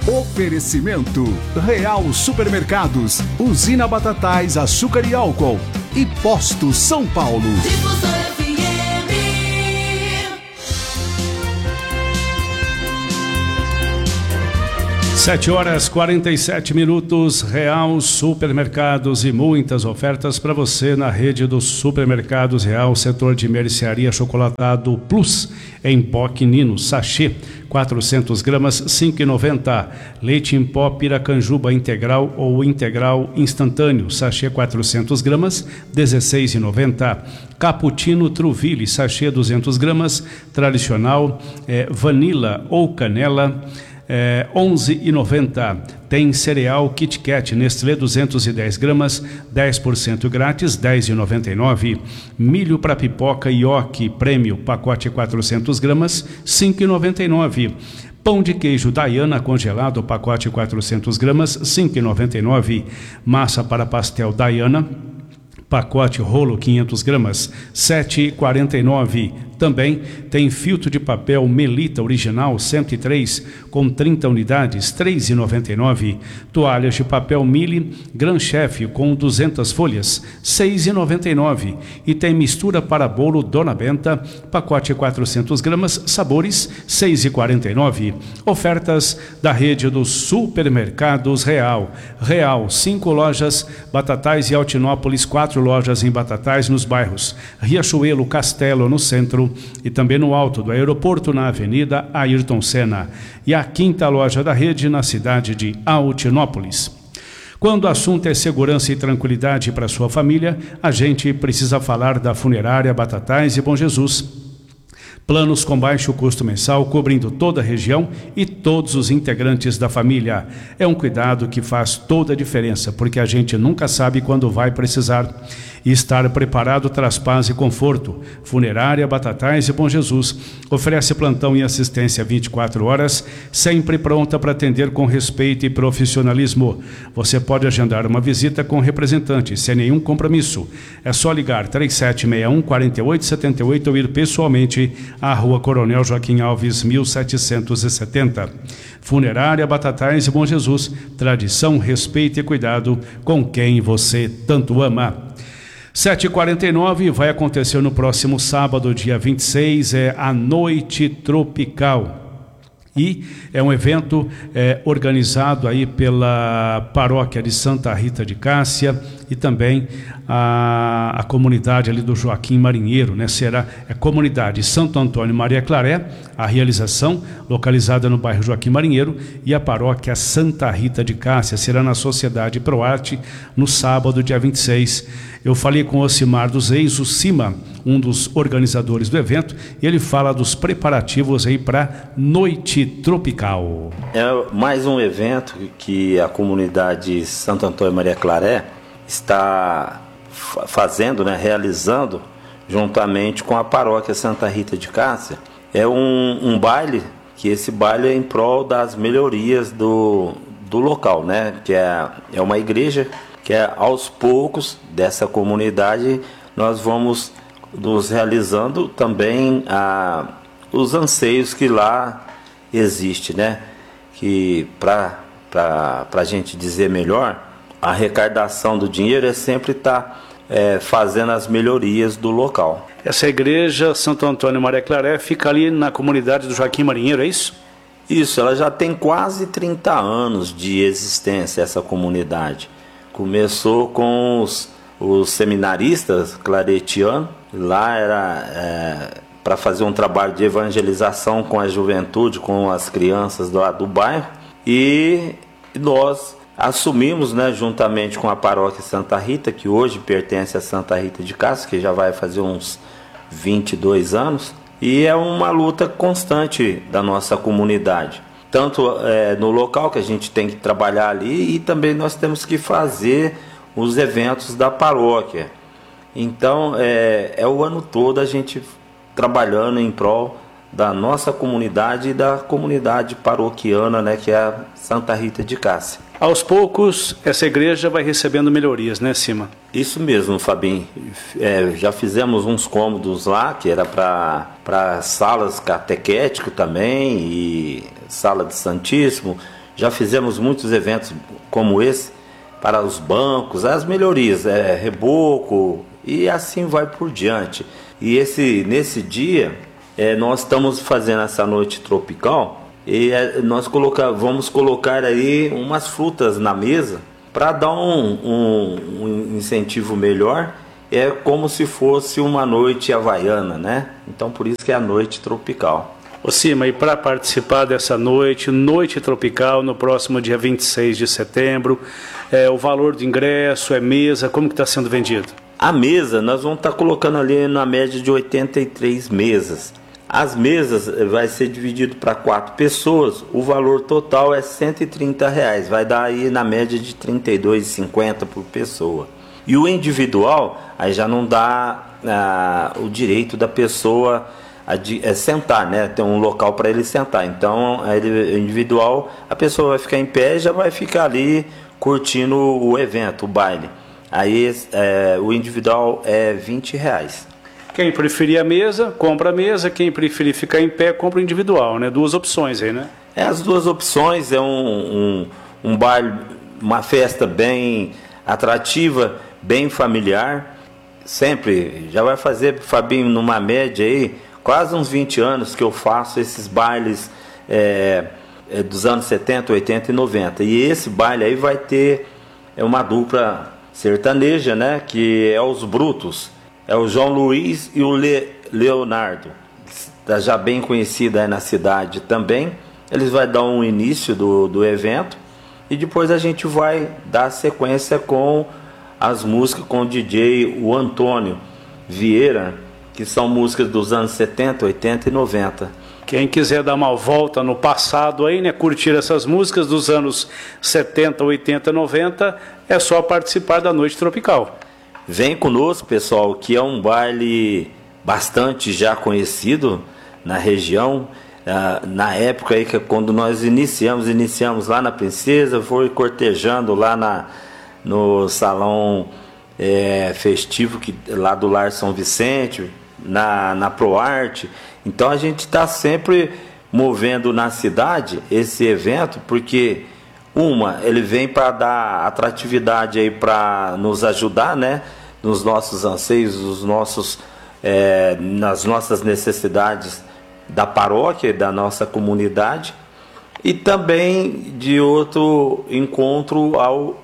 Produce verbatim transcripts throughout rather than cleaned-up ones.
Oferecimento Real Supermercados, Usina Batatais, Açúcar e Álcool e Posto São Paulo. Sete horas quarenta e sete minutos. Real Supermercados e muitas ofertas para você na rede dos supermercados Real, setor de mercearia chocolatado Plus em pó quinino, sachê quatrocentas gramas, cinco reais e noventa centavos. Leite em pó Piracanjuba integral ou integral instantâneo, sachê quatrocentas gramas, dezesseis reais e noventa centavos. Cappuccino Truville, sachê duzentas gramas, tradicional, é, vanila ou canela, É, onze reais e noventa centavos. Tem cereal Kit Kat Nestlé duzentas e dez gramas, dez por cento grátis, dez reais e noventa e nove centavos. Milho para pipoca Yoki Prêmio, pacote quatrocentas gramas, cinco reais e noventa e nove centavos. Pão de queijo Diana congelado, pacote quatrocentas gramas, cinco reais e noventa e nove centavos. Massa para pastel Diana, pacote rolo quinhentas gramas, sete reais e quarenta e nove centavos. Também tem filtro de papel Melita original cento e três com trinta unidades, três reais e noventa e nove centavos. Toalhas de papel Mili Gran Chef com duzentas folhas, seis reais e noventa e nove centavos. E tem mistura para bolo Dona Benta, pacote quatrocentas gramas, sabores, seis reais e quarenta e nove centavos. Ofertas da rede dos supermercados Real. Real, cinco lojas, Batatais e Altinópolis, quatro lojas em Batatais nos bairros Riachuelo, Castelo no centro e também no alto do aeroporto na Avenida Ayrton Senna, e a quinta loja da rede na cidade de Altinópolis. Quando o assunto é segurança e tranquilidade para sua família, a gente precisa falar da Funerária Batatais e Bom Jesus. Planos com baixo custo mensal, cobrindo toda a região e todos os integrantes da família. É um cuidado que faz toda a diferença, porque a gente nunca sabe quando vai precisar. E estar preparado traz paz e conforto. Funerária Batatais e Bom Jesus oferece plantão e assistência vinte e quatro horas, sempre pronta para atender com respeito e profissionalismo. Você pode agendar uma visita com representante, sem nenhum compromisso. É só ligar três sete seis um, quatro oito sete oito ou ir pessoalmente à Rua Coronel Joaquim Alves, mil setecentos e setenta. Funerária Batatais e Bom Jesus, tradição, respeito e cuidado com quem você tanto ama. sete e quarenta e nove, vai acontecer no próximo sábado, dia vinte e seis, é a Noite Tropical. E é um evento é, organizado aí pela paróquia de Santa Rita de Cássia e também a, a comunidade ali do Joaquim Marinheiro, né? Será a comunidade Santo Antônio Maria Claré, a realização localizada no bairro Joaquim Marinheiro, e a paróquia Santa Rita de Cássia será na Sociedade Proarte no sábado, dia vinte e seis. Eu falei com o Ocimar dos Reis, o Cima, um dos organizadores do evento, e ele fala dos preparativos aí para Noite Tropical. É mais um evento que a comunidade Santo Antônio Maria Claré está fazendo, né, realizando, juntamente com a paróquia Santa Rita de Cássia. É um, um baile, que esse baile é em prol das melhorias do, do local, né, que é, é uma igreja que é aos poucos dessa comunidade nós vamos nos realizando também a, os anseios que lá existe, né? Que para para a gente dizer melhor, a arrecadação do dinheiro é sempre estar é, fazendo as melhorias do local. Essa igreja Santo Antônio Maria Claré fica ali na comunidade do Joaquim Marinheiro, é isso? Isso, ela já tem quase trinta anos de existência, essa comunidade. Começou com os, os seminaristas claretianos, lá era é, para fazer um trabalho de evangelização com a juventude, com as crianças do, do bairro, e nós assumimos, né, juntamente com a paróquia Santa Rita, que hoje pertence a Santa Rita de Cássia, que já vai fazer uns vinte e dois anos, e é uma luta constante da nossa comunidade. Tanto é, no local que a gente tem que trabalhar ali, e também nós temos que fazer os eventos da paróquia. Então é, é o ano todo a gente trabalhando em prol da nossa comunidade e da comunidade paroquiana, né, que é a Santa Rita de Cássia. Aos poucos essa igreja vai recebendo melhorias, né, Cima? Isso mesmo, Fabinho. É, já fizemos uns cômodos lá, que era para salas catequéticas também, e sala de Santíssimo. Já fizemos muitos eventos como esse para os bancos, as melhorias, é, reboco e assim vai por diante. E esse, nesse dia, é, nós estamos fazendo essa noite tropical e é, nós colocar, vamos colocar aí umas frutas na mesa para dar um, um, um incentivo melhor. É como se fosse uma noite havaiana, né? Então por isso que é a noite tropical. Ô Cima, e para participar dessa noite, noite tropical, no próximo dia vinte e seis de setembro, é, o valor do ingresso, é mesa, como que está sendo vendido? A mesa, nós vamos estar tá colocando ali na média de oitenta e três mesas. As mesas vai ser dividido para quatro pessoas, o valor total é cento e trinta reais, vai dar aí na média de trinta e dois reais e cinquenta centavos por pessoa. E o individual, aí já não dá ah, o direito da pessoa a de, é, sentar, né? Tem um local para ele sentar. Então, ele, individual, a pessoa vai ficar em pé e já vai ficar ali curtindo o evento, o baile. Aí é, o individual é vinte reais. Quem preferir a mesa, compra a mesa. Quem preferir ficar em pé, compra o individual, né? Duas opções aí, né? É, as duas opções. É um, um, um baile, uma festa bem atrativa, bem familiar. Sempre, já vai fazer, Fabinho, numa média aí, quase uns vinte anos que eu faço esses bailes é, é, dos anos setenta, oitenta e noventa. E esse baile aí vai ter é uma dupla sertaneja, né? Que é os Brutos. É o João Luiz e o Le, Leonardo. Está já bem conhecido aí na cidade também. Eles vão dar um início do, do evento. E depois a gente vai dar sequência com as músicas com o D J o Antônio Vieira, que são músicas dos anos setenta, oitenta e noventa. Quem quiser dar uma volta no passado aí, né, curtir essas músicas dos anos setenta, oitenta, noventa, é só participar da Noite Tropical. Vem conosco, pessoal, que é um baile bastante já conhecido na região. Na época aí que quando nós iniciamos, iniciamos lá na Princesa, foi cortejando lá na, no salão é, festivo que, lá do Lar São Vicente, na, na ProArte. Então a gente está sempre movendo na cidade esse evento, porque uma, ele vem para dar atratividade aí, para nos ajudar, né, nos nossos anseios, nos nossos, é, nas nossas necessidades da paróquia, da nossa comunidade, e também de outro encontro ao,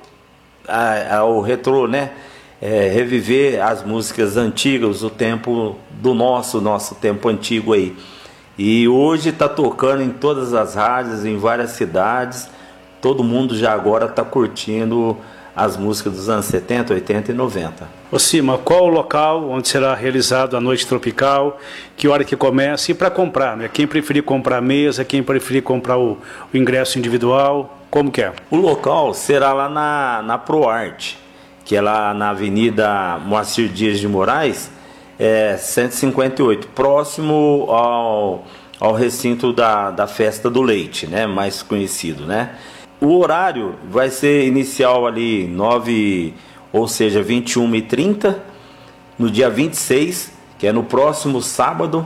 ao retrô, né? É, reviver as músicas antigas, o tempo do nosso, nosso tempo antigo aí. E hoje está tocando em todas as rádios, em várias cidades, todo mundo já agora está curtindo as músicas dos anos setenta, oitenta e noventa. Ô Cima, qual o local onde será realizado a Noite Tropical, que hora que começa, e para comprar, né? Quem preferir comprar a mesa, quem preferir comprar o, o ingresso individual, como que é? O local será lá na, na ProArte, que é lá na Avenida Moacir Dias de Moraes, é, cento e cinquenta e oito, próximo ao, ao recinto da, da Festa do Leite, né? Mais conhecido, né? O horário vai ser inicial ali nove, ou seja, vinte e uma e trinta, no dia vinte e seis, que é no próximo sábado,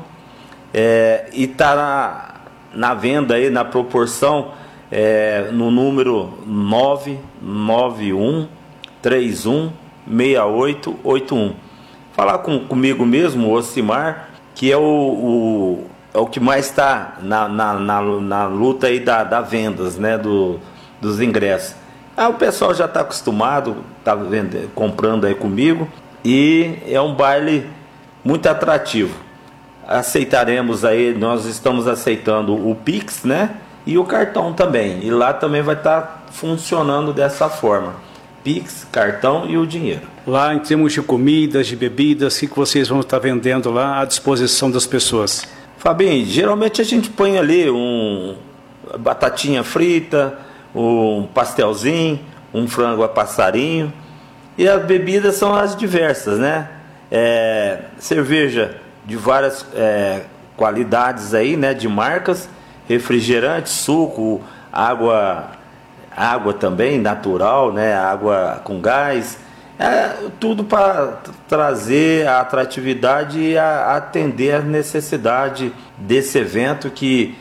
é, e está na, na venda aí, na proporção, é, no número nove nove um três um seis oito oito um. Falar com, comigo mesmo, o Ocimar, que é o, o, é o que mais está na, na, na, na luta aí da, da vendas, né, do dos ingressos. Ah, o pessoal já está acostumado, está comprando aí comigo, e é um baile muito atrativo. Aceitaremos aí, nós estamos aceitando o Pix, né, e o cartão também, e lá também vai estar tá funcionando dessa forma, Pix, cartão e o dinheiro. Lá em termos de comidas, de bebidas, o que vocês vão estar vendendo lá à disposição das pessoas? Fabinho, geralmente a gente põe ali um batatinha frita, um pastelzinho, um frango a passarinho, e as bebidas são as diversas, né? É, cerveja de várias é, qualidades aí, né? De marcas, refrigerante, suco, água, água também natural, né? Água com gás, é, tudo para trazer a atratividade e a, atender a necessidade desse evento que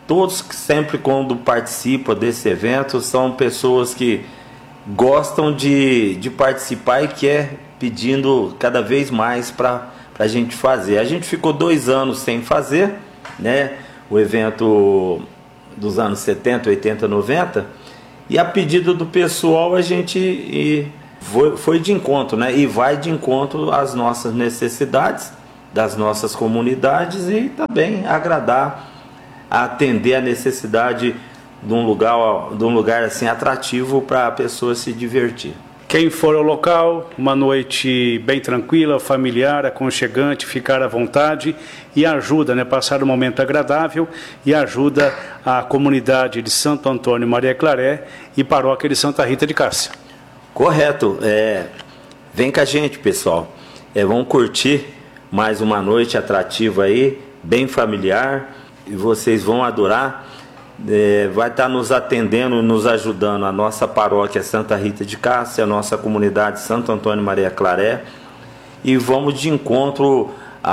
todos que sempre quando participam desse evento são pessoas que gostam de, de participar e quer pedindo cada vez mais para a gente fazer. A gente ficou dois anos sem fazer, né, o evento dos anos setenta, oitenta, noventa, e a pedido do pessoal a gente e foi, foi de encontro, né, e vai de encontro às nossas necessidades, das nossas comunidades e também agradar, atender a necessidade de um lugar, de um lugar assim atrativo para a pessoa se divertir. Quem for ao local, uma noite bem tranquila, familiar, aconchegante, ficar à vontade e ajuda, né, passar um momento agradável e ajuda a comunidade de Santo Antônio Maria Claré e paróquia de Santa Rita de Cássia. Correto. É, vem com a gente, pessoal. É, vamos curtir mais uma noite atrativa aí, bem familiar, e vocês vão adorar. É, vai estar nos atendendo, nos ajudando a nossa paróquia Santa Rita de Cássia, a nossa comunidade Santo Antônio Maria Claré, e vamos de encontro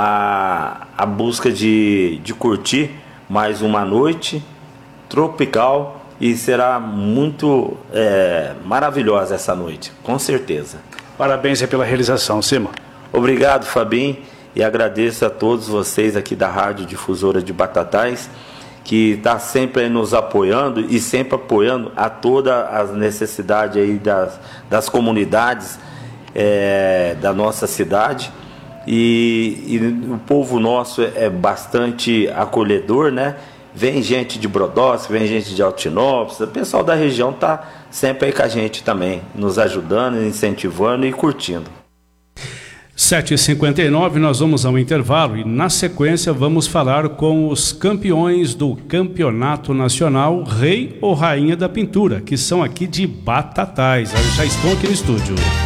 à, à busca de, de curtir mais uma noite tropical, e será muito é, maravilhosa essa noite, com certeza. Parabéns pela realização, Cima. Obrigado, Fabinho, e agradeço a todos vocês aqui da Rádio Difusora de Batatais, que está sempre nos apoiando e sempre apoiando a todas as necessidades aí das, das comunidades é, da nossa cidade. E, e o povo nosso é bastante acolhedor, né? Vem gente de Brodowski, vem gente de Altinópolis, o pessoal da região está sempre aí com a gente também, nos ajudando, incentivando e curtindo. sete e cinquenta e nove, nós vamos ao intervalo e na sequência vamos falar com os campeões do Campeonato Nacional Rei ou Rainha da Pintura, que são aqui de Batatais. Eles já estão aqui no estúdio.